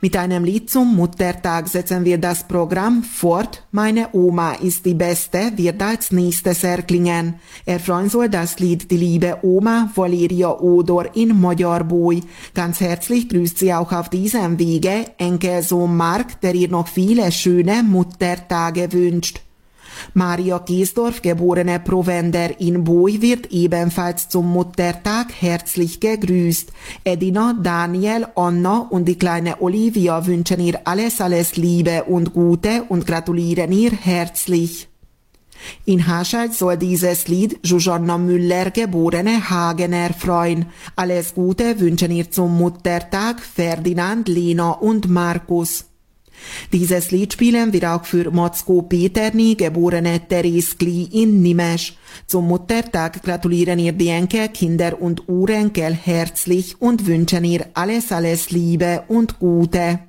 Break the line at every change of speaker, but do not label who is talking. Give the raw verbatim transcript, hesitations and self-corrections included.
Mit einem Lied zum Muttertag setzen wir das Programm fort. Meine Oma ist die Beste, wird als nächstes erklingen. Erfreuen soll das Lied die liebe Oma Valeria Odor in Magyarboy. Ganz herzlich grüßt sie auch auf diesem Wege Enkelsohn Mark, der ihr noch viele schöne Muttertage wünscht. Maria Kiesdorf, geborene Provender in Boy, wird ebenfalls zum Muttertag herzlich gegrüßt. Edina, Daniel, Anna und die kleine Olivia wünschen ihr alles, alles Liebe und Gute und gratulieren ihr herzlich. In Haschalt soll dieses Lied Johanna Müller, geborene Hagener, freuen. Alles Gute wünschen ihr zum Muttertag Ferdinand, Lena und Markus. Dieses Lied spielen wir auch für Motzko Peterni, geborene Therese Kli in Nimesch. Zum Muttertag gratulieren ihr die Enkel, Kinder und Urenkel herzlich und wünschen ihr alles, alles Liebe und Gute.